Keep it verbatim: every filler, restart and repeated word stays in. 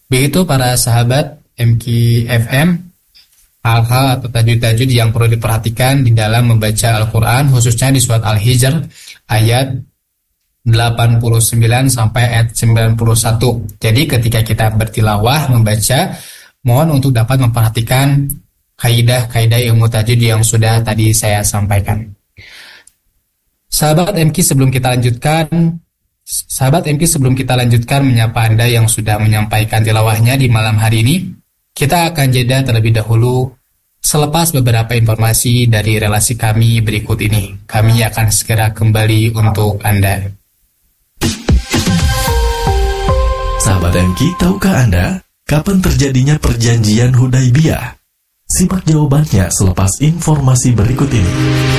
Begitu para sahabat M K F M, hal-hal atau tajwid-tajwid yang perlu diperhatikan di dalam membaca Al-Quran, khususnya di surat Al-Hijr ayat delapan puluh sembilan sampai ayat sembilan puluh satu. Jadi ketika kita bertilawah membaca, mohon untuk dapat memperhatikan kaidah-kaidah ilmu tajwid yang sudah tadi saya sampaikan. Sahabat M K, sebelum kita lanjutkan, sahabat M K sebelum kita lanjutkan menyapa Anda yang sudah menyampaikan tilawahnya di malam hari ini, kita akan jeda terlebih dahulu selepas beberapa informasi dari relasi kami berikut ini. Kami akan segera kembali untuk Anda. Sahabat M K, tahukah Anda kapan terjadinya perjanjian Hudaibiyah? Simak jawabannya selepas informasi berikut ini.